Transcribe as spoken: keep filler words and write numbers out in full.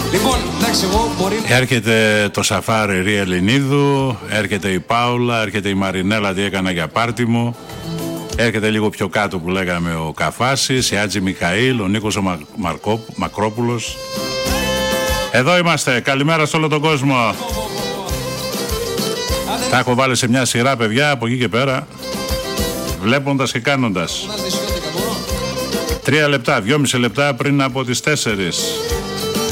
Λοιπόν, εντάξει, εγώ μπορεί... Έρχεται το Σαφάρι Ρία Ελληνίδου, έρχεται η Πάουλα, έρχεται η Μαρινέλα, τι έκανα για πάρτι μου. Έρχεται λίγο πιο κάτω που λέγαμε ο Καφάσης, η Άτζη Μιχαήλ, ο Νίκος ο Μα... Μαρκό... Μακρόπουλος. Εδώ είμαστε, καλημέρα σε όλο τον κόσμο. Τα έχω βάλει σε μια σειρά, παιδιά, από εκεί και πέρα, βλέποντας και κάνοντας. Τρία λεπτά, δυόμιση λεπτά πριν από τις τέσσερις.